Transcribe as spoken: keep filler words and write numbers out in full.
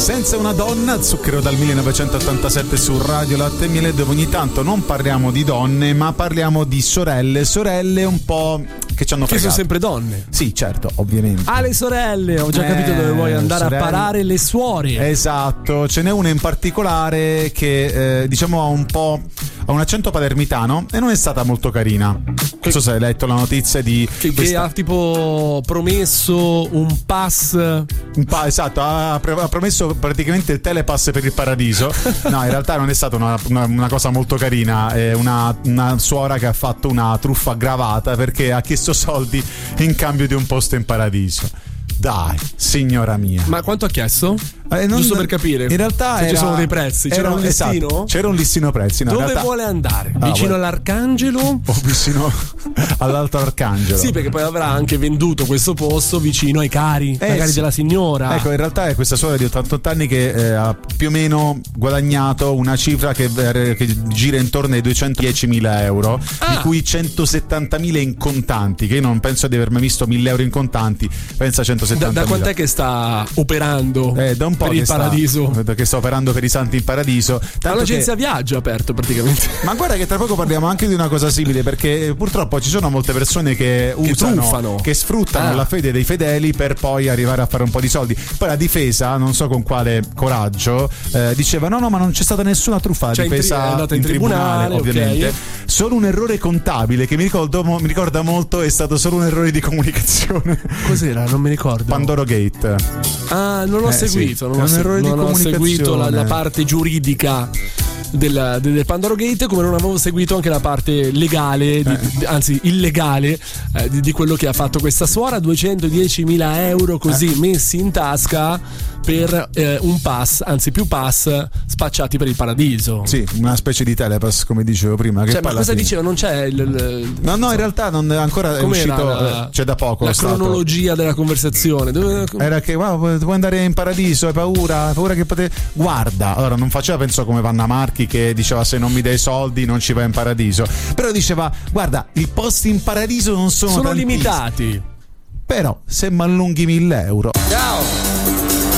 Senza una donna, Zucchero dal millenovecentottantasette su Radio Latte e Miele, dove ogni tanto non parliamo di donne ma parliamo di sorelle, sorelle un po' che ci hanno fregato. Che sono sempre donne. Sì, certo, ovviamente. Ah, le sorelle, ho già eh, capito dove vuoi andare sorelle. A parare, le suore. Esatto, ce n'è una in particolare che eh, diciamo ha un po' ha un accento palermitano e non è stata molto carina. Non so se hai letto la notizia di che, questa... che ha tipo promesso un pass. Un pa- esatto, ha, ha promesso praticamente il telepass per il paradiso. No, in realtà non è stata una, una, una cosa molto carina. È una, una suora che ha fatto una truffa aggravata perché ha chiesto soldi in cambio di un posto in paradiso. Dai, signora mia. Ma quanto ha chiesto? Eh, non, Giusto per capire. In realtà se era, ci sono dei prezzi. C'era era, un listino? Esatto, c'era un listino prezzi. No, dove realtà... vuole andare? Ah, vicino vuole... all'Arcangelo? O vicino all'Alto Arcangelo? Sì, perché poi avrà anche venduto questo posto vicino ai cari, eh, magari sì. della signora. Ecco, in realtà è questa suora di ottantotto anni che eh, ha più o meno guadagnato una cifra che, eh, che gira intorno ai duecentodiecimila euro, ah. di cui centosettantamila in contanti, che io non penso di aver mai visto mille euro in contanti. Pensa a centosettantamila. Da, da quant'è che sta operando eh, da un po' per il sta, paradiso? Che sta operando per i santi in paradiso. Ma l'agenzia che... viaggio aperto praticamente. Ma guarda che tra poco parliamo anche di una cosa simile, perché purtroppo ci sono molte persone che, che usano, truffano, che sfruttano ah. la fede dei fedeli per poi arrivare a fare un po' di soldi. Poi la difesa, non so con quale coraggio, eh, diceva no no ma non c'è stata nessuna truffa. La cioè difesa in, tri- è andata in, in tribunale, tribunale ovviamente, okay. Solo un errore contabile che mi, ricordo, mi ricorda molto, è stato solo un errore di comunicazione. Cos'era? Non mi ricordo. Pandoro Gate. Ah, non l'ho eh, seguito, sì. non, ho, se- non ho seguito la, la parte giuridica del, del Pandoro Gate, come non avevo seguito anche la parte legale, di, eh. anzi illegale, eh, di, di quello che ha fatto questa suora. Duecentodiecimila euro così eh. messi in tasca per eh, un pass, anzi più pass spacciati per il paradiso. Sì, una specie di telepass, come dicevo prima. Che cioè, ma cosa diceva? Non c'è il, il... No, no, in realtà non è ancora è uscito, la, c'è da poco. La cronologia stato. della conversazione. Dove... Era che wow, puoi andare in paradiso, hai paura, hai paura che potete. Guarda, allora non faceva penso come Vanna Marchi che diceva se non mi dai soldi non ci vai in paradiso. Però diceva guarda, i posti in paradiso non sono Sono tantissimi. limitati. Però se mi allunghi mille euro.